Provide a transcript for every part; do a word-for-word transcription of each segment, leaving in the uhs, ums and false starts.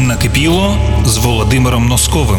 Накипіло з Володимиром Носковим.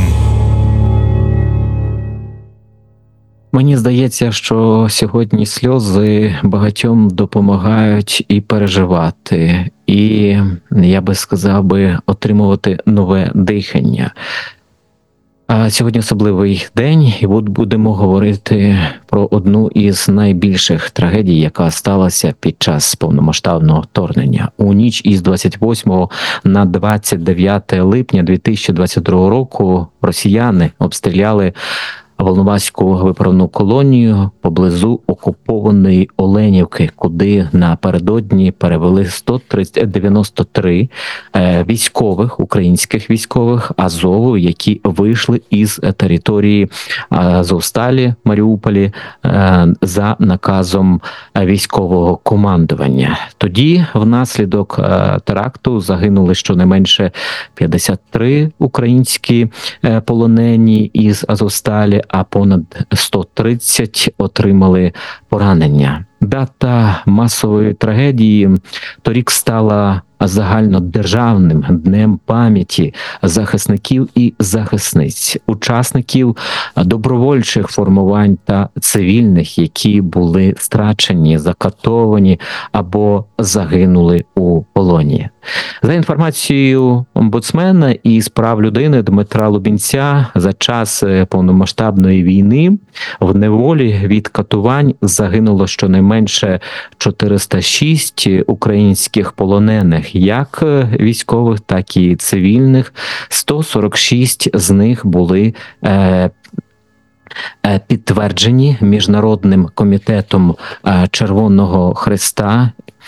Мені здається, що сьогодні сльози багатьом допомагають і переживати, і, я би сказав би, отримувати нове дихання. А сьогодні особливий день, і от будемо говорити про одну із найбільших трагедій, яка сталася під час повномасштабного вторгнення. У ніч із двадцять восьмого на двадцять дев'яте липня дві тисячі двадцять другого року росіяни обстріляли Волноваську виправну колонію поблизу окупованої Оленівки, куди напередодні перевели сто дев'яносто три військових, українських військових Азову, які вийшли із території Азовсталі, Маріуполі, за наказом військового командування. Тоді внаслідок теракту загинули щонайменше п'ятдесят три українські полонені із Азовсталі, а понад сто тридцять отримали поранення. Дата масової трагедії торік стала загальнодержавним днем пам'яті захисників і захисниць, учасників добровольчих формувань та цивільних, які були страчені, закатовані або загинули у полоні. За інформацією омбудсмена і з прав людини Дмитра Лубінця, за час повномасштабної війни в неволі від катувань загинуло щонайменше чотириста шість українських полонених, як військових, так і цивільних. сто сорок шість з них були е, підтверджені Міжнародним комітетом Червоного Хреста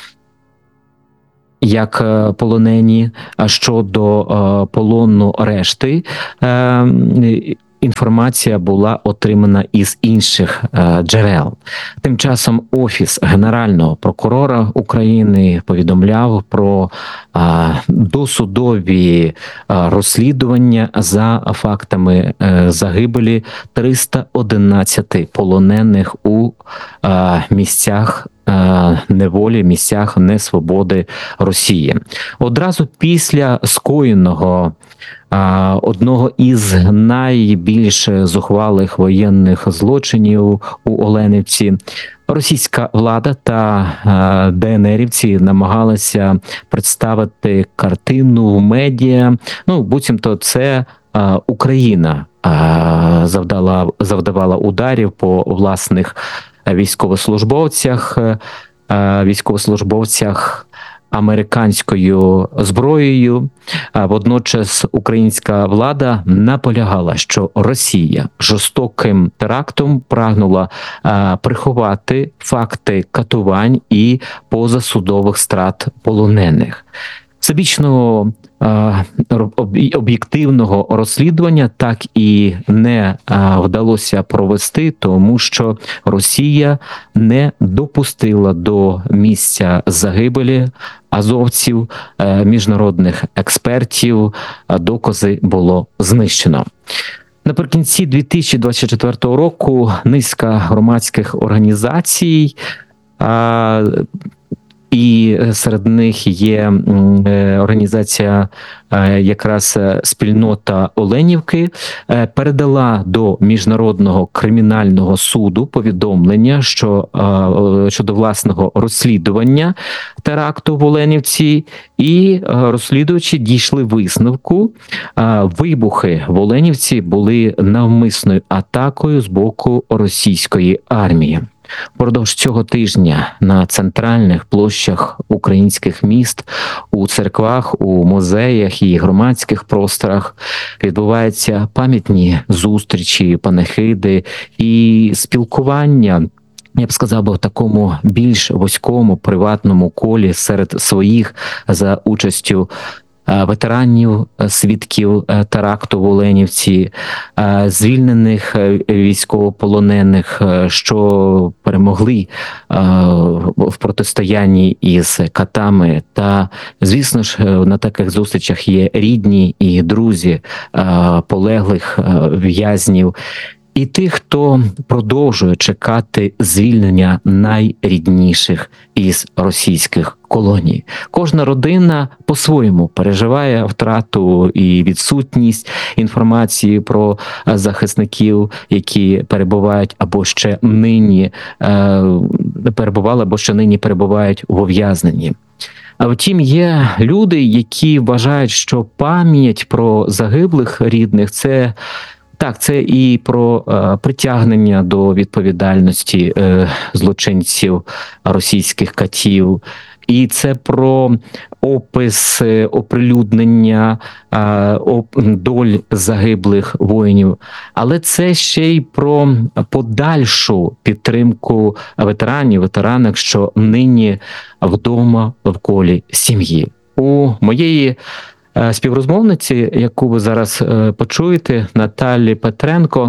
як полонені. А щодо полону решти, інформація була отримана із інших е, джерел. Тим часом Офіс Генерального прокурора України повідомляв про е, досудові е, розслідування за фактами е, загибелі триста одинадцять полонених у е, місцях неволі, місцях несвободи Росії. Одразу після скоєного одного із найбільш зухвалих воєнних злочинів у Оленівці російська влада та ДНРівці намагалися представити картину в медіа. Ну, буцімто це Україна завдала, завдавала ударів по власних військовослужбовцях, військовослужбовцях американською зброєю. Водночас українська влада наполягала, що Росія жорстоким терактом прагнула приховати факти катувань і позасудових страт полонених. Всебічного об'єктивного розслідування так і не вдалося провести, тому що Росія не допустила до місця загибелі азовців міжнародних експертів, докази було знищено. Наприкінці дві тисячі двадцять четвертого року низка громадських організацій, і серед них є організація якраз спільнота Оленівки, передала до Міжнародного кримінального суду повідомлення, що щодо власного розслідування теракту в Оленівці, і розслідувачі дійшли висновку: вибухи в Оленівці були навмисною атакою з боку російської армії. Впродовж цього тижня на центральних площах українських міст, у церквах, у музеях і громадських просторах відбуваються пам'ятні зустрічі, панихиди і спілкування, я б сказав би, в такому більш вузькому приватному колі серед своїх, за участю ветеранів, свідків теракту в Оленівці, звільнених військовополонених, що перемогли в протистоянні із катами. Та, звісно ж, на таких зустрічах є рідні і друзі полеглих в'язнів, і тих, хто продовжує чекати звільнення найрідніших із російських колонії. Кожна родина по-своєму переживає втрату і відсутність інформації про захисників, які перебувають або ще нині е, перебували, або ще нині перебувають в ув'язненні. А втім, є люди, які вважають, що пам'ять про загиблих рідних – це так, це і про е, притягнення до відповідальності е, злочинців, російських катів, і це про опис, е, оприлюднення е, оп, доль загиблих воїнів. Але це ще й про подальшу підтримку ветеранів, ветеранок, що нині вдома в колі сім'ї. У моєї співрозмовниці, яку ви зараз почуєте, Наталі Петренко,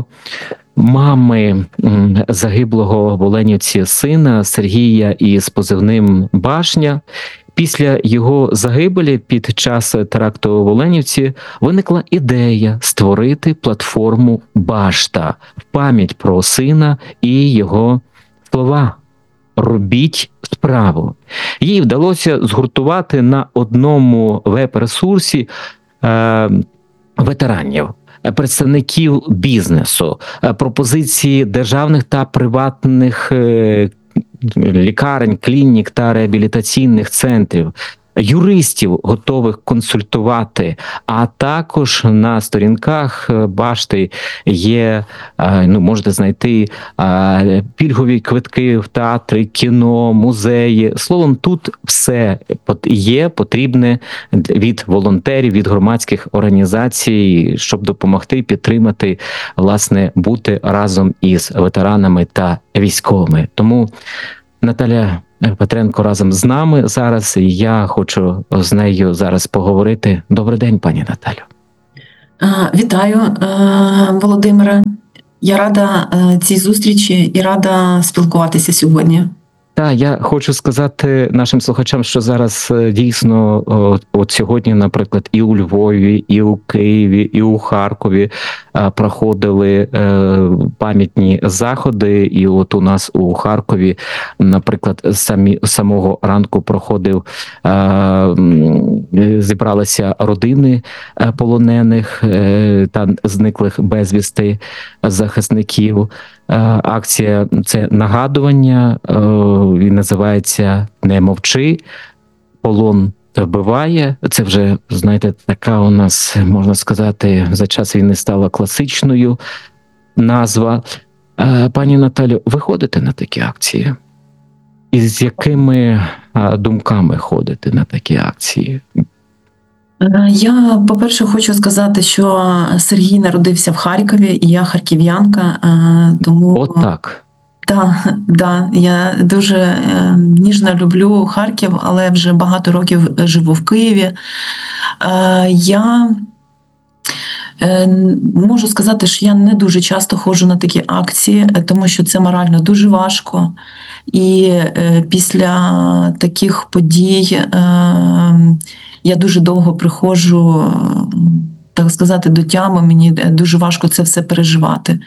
мами загиблого в Оленівці сина Сергія із позивним «Башня». Після його загибелі під час теракту в Оленівці виникла ідея створити платформу «Башта» в пам'ять про сина і його слова «Робіть справу». Їй вдалося згуртувати на одному веб-ресурсі е, ветеранів, представників бізнесу, пропозиції державних та приватних е, лікарень, клінік та реабілітаційних центрів, юристів, готових консультувати, а також на сторінках Башти є, ну, можете знайти пільгові квитки в театри, кіно, музеї. Словом, тут все є потрібне від волонтерів, від громадських організацій, щоб допомогти, підтримати, власне, бути разом із ветеранами та військовими. Тому Наталя Петренко разом з нами зараз, і я хочу з нею зараз поговорити. Добрий день, пані Наталю. Вітаю, Володимире. Я рада цій зустрічі і рада спілкуватися сьогодні. Так, я хочу сказати нашим слухачам, що зараз дійсно от сьогодні, наприклад, і у Львові, і у Києві, і у Харкові проходили пам'ятні заходи. І от у нас у Харкові, наприклад, самі самого ранку проходив, зібралися родини полонених та зниклих безвісти захисників. Акція – це нагадування, і називається «Не мовчи, полон вбиває». Це вже, знаєте, така у нас, можна сказати, за час війни стала класичною назва. Пані Наталю, ви ходите на такі акції? І з якими думками ходите на такі акції? Я, по-перше, хочу сказати, що Сергій народився в Харкові, і я харків'янка, тому... От так. Так, да, я дуже ніжно люблю Харків, але вже багато років живу в Києві. Я можу сказати, що я не дуже часто ходжу на такі акції, тому що це морально дуже важко. І після таких подій я дуже довго приходжу, так сказати, до тями, мені дуже важко це все переживати.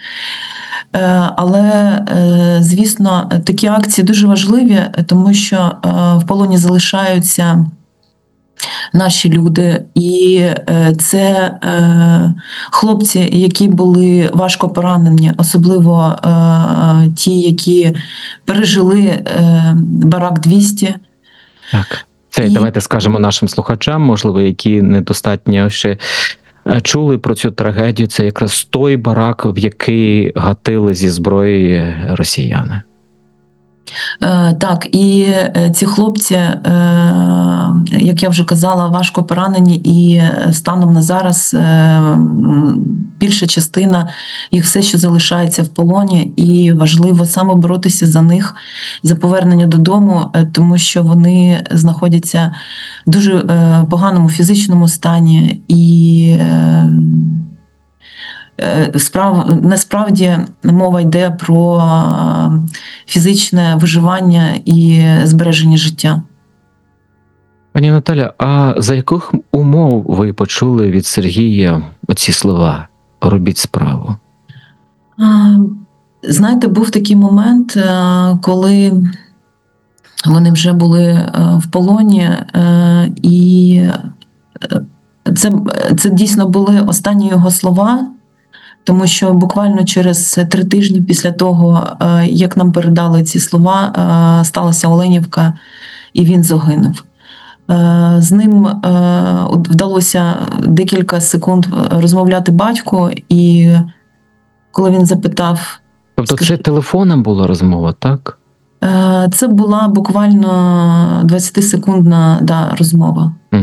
Але, звісно, такі акції дуже важливі, тому що в полоні залишаються наші люди, і це хлопці, які були важко поранені, особливо ті, які пережили барак двісті. Так. Це, І... давайте скажемо нашим слухачам, можливо, які недостатньо ще чули про цю трагедію. Це якраз той барак, в який гатили зі зброї росіяни. Так, і ці хлопці, як я вже казала, важко поранені, і станом на зараз більша частина їх все ще залишається в полоні, і важливо саме боротися за них, за повернення додому, тому що вони знаходяться в дуже поганому фізичному стані, і Справ, насправді мова йде про фізичне виживання і збереження життя. Пані Наталя, а за яких умов ви почули від Сергія оці слова «робіть справу»? Знаєте, був такий момент, коли вони вже були е, в полоні, е, і е, це, це дійсно були останні його слова, тому що буквально через три тижні після того, е, як нам передали ці слова, е, сталася Оленівка, і він загинув. Е, З ним е, вдалося декілька секунд розмовляти батьку, і коли він запитав... Тобто скажи, це телефоном була розмова, так? е, це була буквально двадцятисекундна да, розмова. Угу.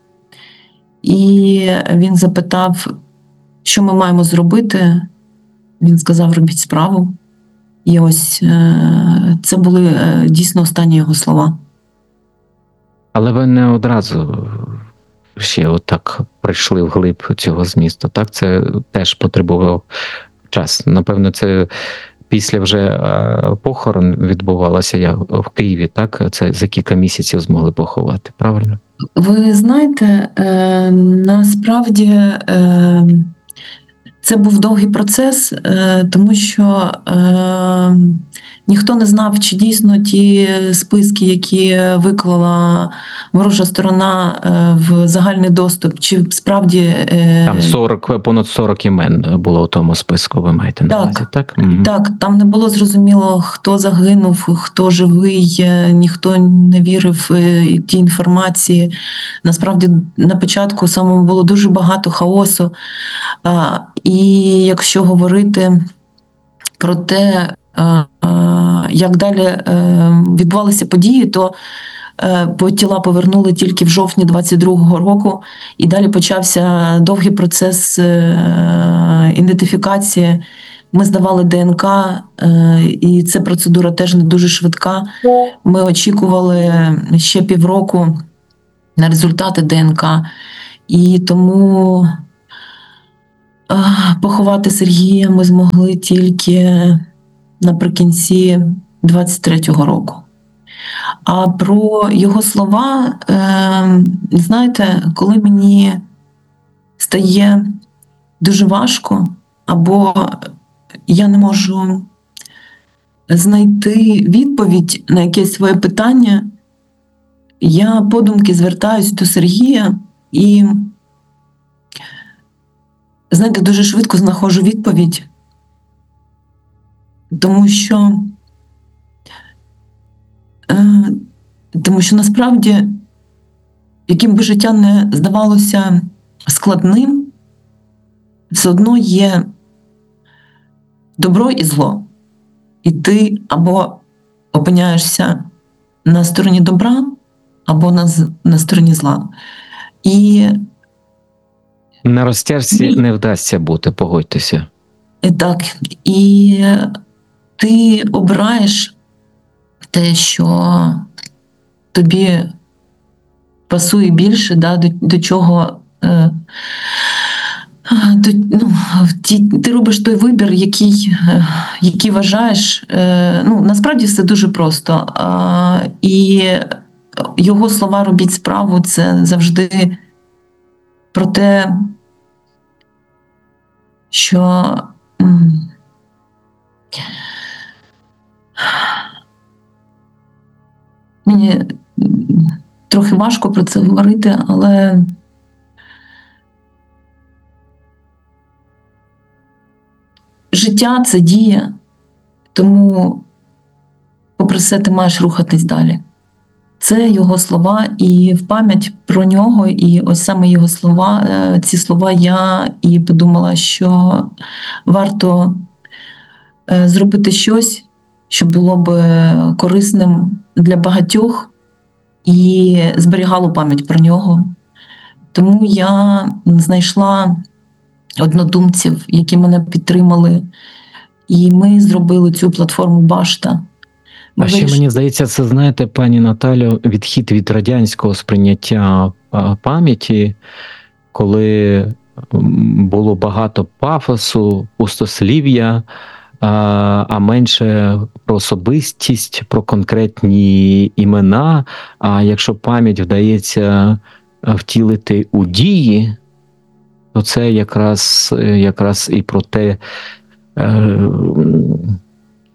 І він запитав, що ми маємо зробити. Він сказав, робіть справу. І ось е, це були е, дійсно останні його слова. Але ви не одразу ще отак прийшли вглиб цього змісту, так? Це теж потребував час. Напевно, це після вже е, похорон відбувалося я в Києві, так? Це за кілька місяців змогли поховати, правильно? Ви знаєте, е, насправді е, це був довгий процес, е, тому що е, ніхто не знав, чи дійсно ті списки, які виклала ворожа сторона е, в загальний доступ, чи справді... Е, Там сорок, понад сорок імен було у тому списку, ви маєте на увазі, так? Так, угу. Так, там не було зрозуміло, хто загинув, хто живий, ніхто не вірив тій інформації. Насправді, на початку самому було дуже багато хаосу. І якщо говорити про те, як далі відбувалися події, то тіла повернули тільки в жовтні двадцять другого року, і далі почався довгий процес ідентифікації. Ми здавали ДНК, і ця процедура теж не дуже швидка. Ми очікували ще півроку на результати ДНК. І тому поховати Сергія ми змогли тільки наприкінці двадцять третього року. А про його слова, знаєте, коли мені стає дуже важко, або я не можу знайти відповідь на якесь своє питання, я подумки звертаюсь до Сергія і, знаєте, дуже швидко знаходжу відповідь, тому що, тому що насправді, яким би життя не здавалося складним, все одно є добро і зло. І ти або опиняєшся на стороні добра, або на, на стороні зла. І на розтяжці не вдасться бути, погодьтеся. Так, і ти обираєш те, що тобі пасує більше, да, до, до чого е, до, ну, ті, ти робиш той вибір, який, який вважаєш. Е, ну, насправді все дуже просто. Е, і його слова «робіть справу» – це завжди про те, що мені трохи важко про це говорити, але життя – це дія, тому попри все ти маєш рухатись далі. Це його слова, і в пам'ять про нього, і ось саме його слова, ці слова я і подумала, що варто зробити щось, що було б корисним для багатьох і зберігало пам'ять про нього. Тому я знайшла однодумців, які мене підтримали, і ми зробили цю платформу «Башта». А ще, мені здається, це, знаєте, пані Наталю, відхід від радянського сприйняття пам'яті, коли було багато пафосу, пустослів'я, а менше про особистість, про конкретні імена. А якщо пам'ять вдається втілити у дії, то це якраз, якраз і про те,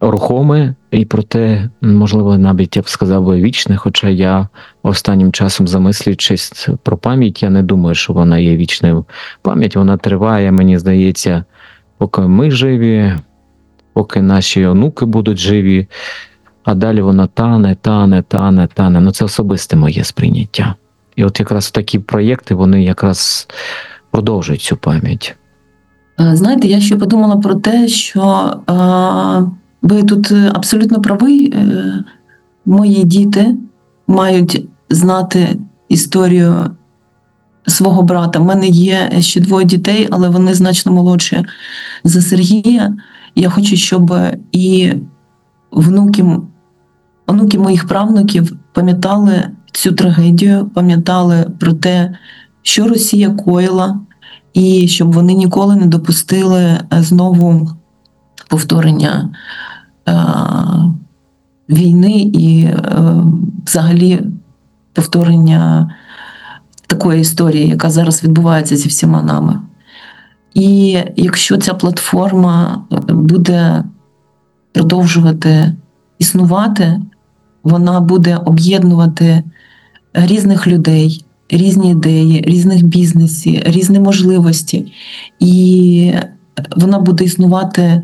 рухоме і проте, можливо, навіть я б сказав би вічне, хоча я останнім часом, замислюючись про пам'ять, я не думаю, що вона є вічною. Пам'ять, вона триває, мені здається, поки ми живі, поки наші онуки будуть живі, а далі вона тане, тане, тане, тане. Ну це особисте моє сприйняття. І от якраз такі проєкти, вони якраз продовжують цю пам'ять. Знаєте, я ще подумала про те, що е, ви тут абсолютно праві. Е, мої діти мають знати історію свого брата. У мене є ще двоє дітей, але вони значно молодші за Сергія. Я хочу, щоб і внуки, онуки моїх правнуків пам'ятали цю трагедію, пам'ятали про те, що Росія коїла, і щоб вони ніколи не допустили знову повторення е, війни і е, взагалі повторення такої історії, яка зараз відбувається зі всіма нами. І якщо ця платформа буде продовжувати існувати, вона буде об'єднувати різних людей, різні ідеї, різних бізнесів, різні можливості. І вона буде існувати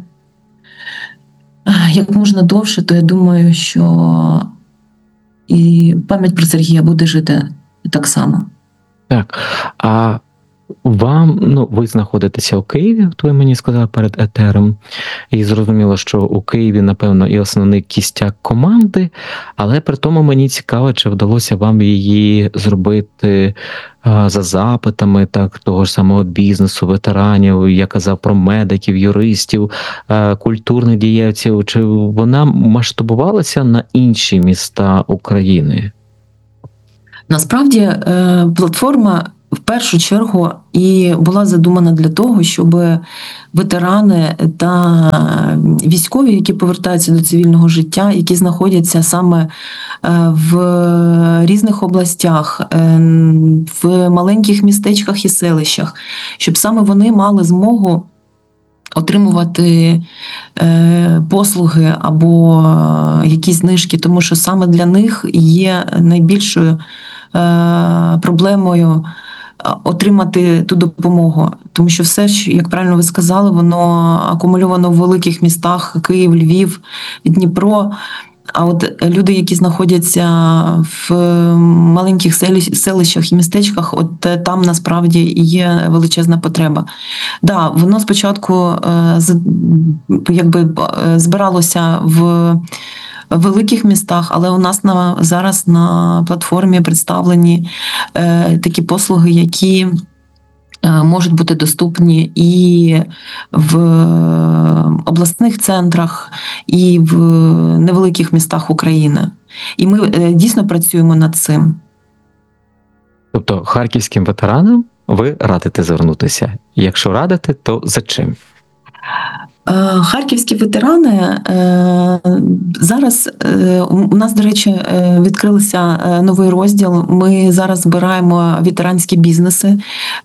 як можна довше, то я думаю, що і пам'ять про Сергія буде жити так само. Так, а вам, ну, ви знаходитеся у Києві, то ви мені сказали перед етером, і зрозуміло, що у Києві, напевно, і основний кістяк команди, але при тому мені цікаво, чи вдалося вам її зробити а, за запитами так, того ж самого бізнесу, ветеранів, я казав про медиків, юристів, а, культурних діячів, чи вона масштабувалася на інші міста України? Насправді, платформа в першу чергу і була задумана для того, щоб ветерани та військові, які повертаються до цивільного життя, які знаходяться саме в різних областях, в маленьких містечках і селищах, щоб саме вони мали змогу отримувати послуги або якісь знижки, тому що саме для них є найбільшою проблемою отримати ту допомогу. Тому що все, як правильно ви сказали, воно акумульовано в великих містах: Київ, Львів, Дніпро. А от люди, які знаходяться в маленьких селищах і містечках, от там насправді є величезна потреба. Да, воно спочатку якби збиралося в великих містах, але у нас на зараз на платформі представлені е, такі послуги, які е, можуть бути доступні і в обласних центрах, і в невеликих містах України. І ми е, дійсно працюємо над цим. Тобто харківським ветеранам ви радите звернутися? Якщо радите, то за чим? Харківські ветерани, зараз у нас, до речі, відкрився новий розділ. Ми зараз збираємо ветеранські бізнеси.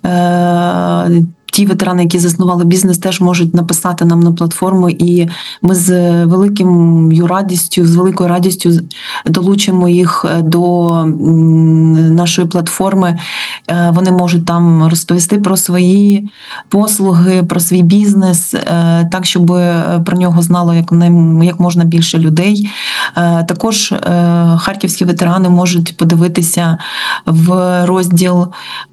Ті ветерани, які заснували бізнес, теж можуть написати нам на платформу, і ми з великою радістю, з великою радістю долучимо їх до нашої платформи. Вони можуть там розповісти про свої послуги, про свій бізнес, так, щоб про нього знало як, як можна більше людей. Також харківські ветерани можуть подивитися в розділ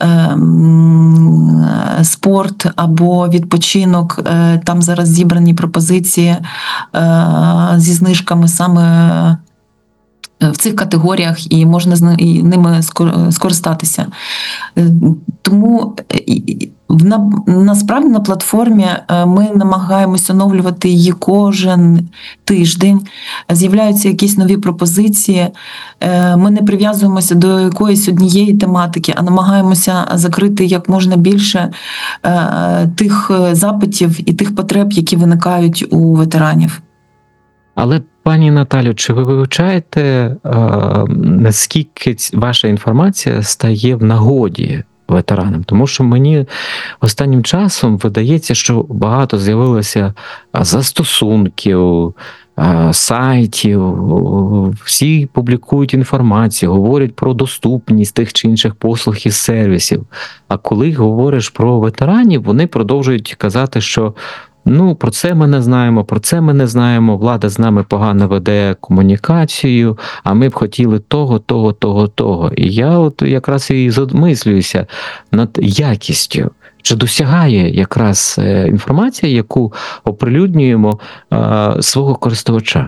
«Спорт» або відпочинок. Там зараз зібрані пропозиції зі знижками саме в цих категоріях, і можна і ними скористатися. Тому на, насправді на платформі ми намагаємося оновлювати її кожен тиждень. З'являються якісь нові пропозиції. Ми не прив'язуємося до якоїсь однієї тематики, а намагаємося закрити як можна більше тих запитів і тих потреб, які виникають у ветеранів. Але, пані Наталю, чи ви вивчаєте, наскільки ваша інформація стає в нагоді ветеранам? Тому що мені останнім часом видається, що багато з'явилося застосунків, сайтів, всі публікують інформацію, говорять про доступність тих чи інших послуг і сервісів. А коли говориш про ветеранів, вони продовжують казати, що ну, про це ми не знаємо, про це ми не знаємо, влада з нами погано веде комунікацію, а ми б хотіли того, того, того, того. І я от якраз і замислююся над якістю. Чи досягає якраз інформація, яку оприлюднюємо е, свого користувача?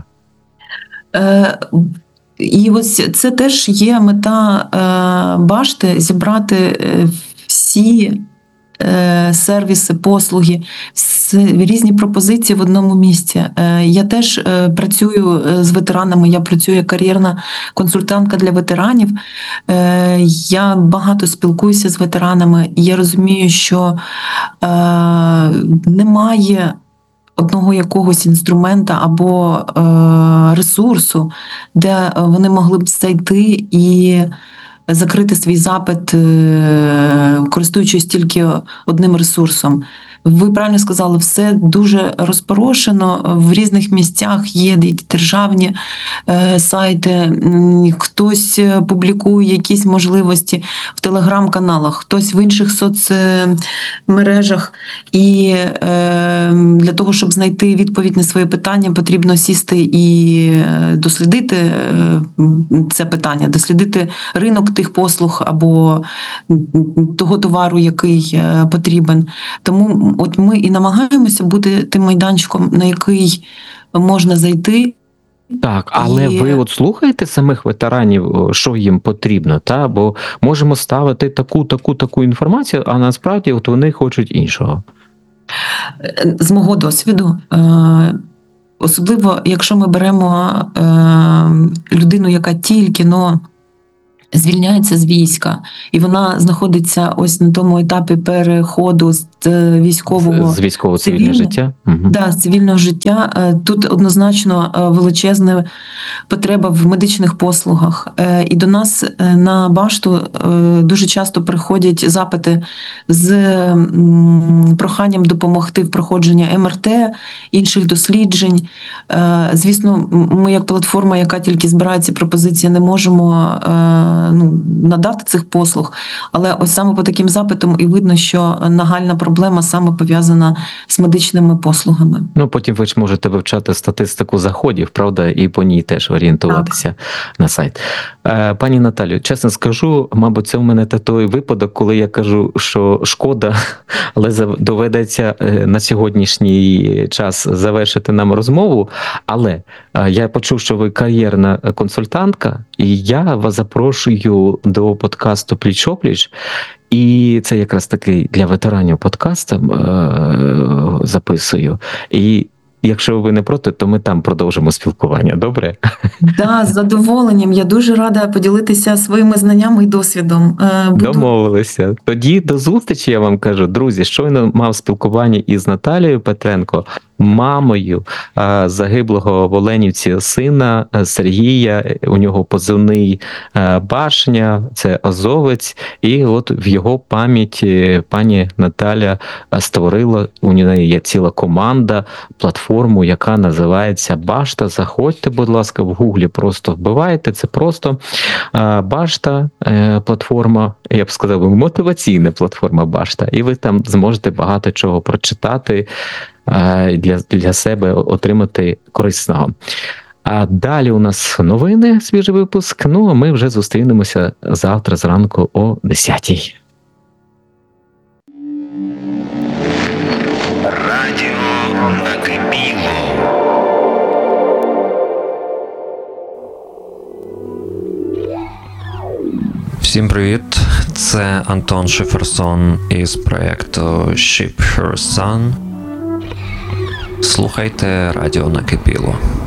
Е, і ось це теж є мета е, башти – зібрати всі е, сервіси, послуги, різні пропозиції в одному місці. Е, я теж е, працюю з ветеранами, я працюю як кар'єрна консультантка для ветеранів. Е, я багато спілкуюся з ветеранами, і я розумію, що е, немає одного якогось інструмента або е, ресурсу, де вони могли б зайти і закрити свій запит, е, користуючись тільки одним ресурсом. Ви правильно сказали, все дуже розпорошено, в різних місцях є державні е, сайти, хтось публікує якісь можливості в телеграм-каналах, хтось в інших соцмережах. І е, для того, щоб знайти відповідь на своє питання, потрібно сісти і дослідити е, це питання, дослідити ринок тих послуг або того товару, який е, потрібен. Тому от ми і намагаємося бути тим майданчиком, на який можна зайти. Так, але і... ви от слухаєте самих ветеранів, що їм потрібно, та? Бо можемо ставити таку, таку, таку інформацію, а насправді от вони хочуть іншого. З мого досвіду, особливо якщо ми беремо людину, яка тільки, но звільняється з війська, і вона знаходиться ось на тому етапі переходу з військового з військового цивільного життя. Угу. Да, з цивільного життя. Тут однозначно величезна потреба в медичних послугах. І до нас на башту дуже часто приходять запити з проханням допомогти в проходженні ем ер те, інших досліджень. Звісно, ми як платформа, яка тільки збирає ці пропозиції, не можемо ну, надати цих послуг, але ось саме по таким запитам і видно, що нагальна проблема саме пов'язана з медичними послугами. Ну, потім ви ж можете вивчати статистику заходів, правда, і по ній теж орієнтуватися так. на сайт. Пані Наталю, чесно скажу, мабуть, це в мене той випадок, коли я кажу, що шкода, але доведеться на сьогоднішній час завершити нам розмову, але я почув, що ви кар'єрна консультантка, і я вас запрошую до подкасту «Пліч-о-пліч». І це якраз такий для ветеранів подкаст е- записую. І якщо ви не проти, то ми там продовжимо спілкування. Добре? Да, з задоволенням. Я дуже рада поділитися своїми знаннями і досвідом. Буду... Домовилися. Тоді до зустрічі, я вам кажу. Друзі, щойно мав спілкування із Наталією Петренко, мамою загиблого в Оленівці сина Сергія. У нього позивний Башня, це азовець. І от в його пам'ять пані Наталя створила, у неї є ціла команда, платформу, яка називається Башта. Заходьте, будь ласка, в Гуглі просто вбивайте. Це просто Башта, платформа, я б сказав, мотиваційна платформа Башта. І ви там зможете багато чого прочитати, для, для себе отримати корисного. А далі у нас новини, свіжий випуск. Ну, а ми вже зустрінемося завтра зранку о десятій. Радіо накипіло. Всім привіт! Це Антон Шиферсон із проєкту Ship Her Sun. Слухайте Радіо накипіло.